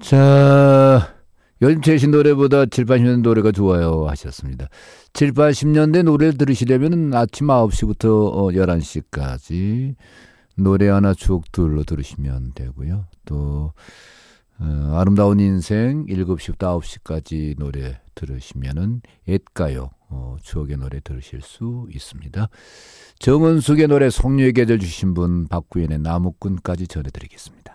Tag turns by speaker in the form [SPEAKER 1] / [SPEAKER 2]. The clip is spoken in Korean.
[SPEAKER 1] 자, 요즘 최신 노래보다 7, 80년대 노래가 좋아요 하셨습니다. 7, 80년대 노래를 들으시려면 아침 9시부터 11시까지 노래 하나 추억들로 들으시면 되고요. 또 아름다운 인생 7시부터 9시까지 노래 들으시면은 옛가요 추억의 노래 들으실 수 있습니다. 정은숙의 노래 송유의 계절 주신 분 박구현의 나무꾼까지 전해드리겠습니다.